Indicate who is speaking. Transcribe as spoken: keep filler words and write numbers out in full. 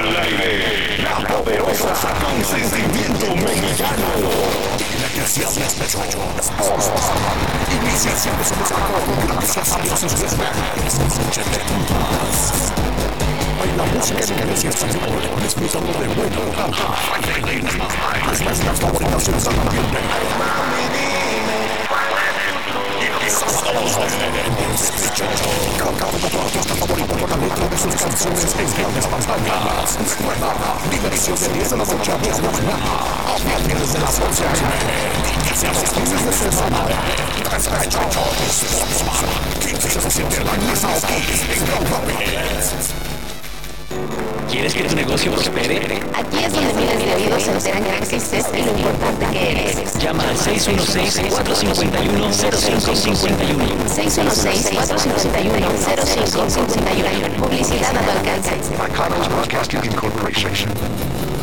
Speaker 1: al aire, la poderosa consentimiento mexicano. Iniciación de Iniciación de gracias a Dios sus desmanes. La música en inglés y español, disfrutando de buena granja. Las nuestras favoritas en San Ambiente. Y sábados cantando tu artista favorito con la letra de sus canciones en grandes pantallas. Recuerda, diversión de diez de la noche a diez de la mañana. A partir de las once a m. Hacia los fines de semana. Despecho, quince se siente la misa aquí en Gran Rapids.
Speaker 2: ¿Quieres que tu negocio prospere?
Speaker 3: Aquí es donde miles de oídos se enteran que existes y lo importante que eres.
Speaker 2: Llama al seis uno seis, cuatro cinco uno, cero cinco cinco uno.
Speaker 3: seis uno seis, cuatro cinco uno, cero cinco cinco uno. Publicidad a tu alcance.
Speaker 1: By Carlos Broadcasting Incorporation.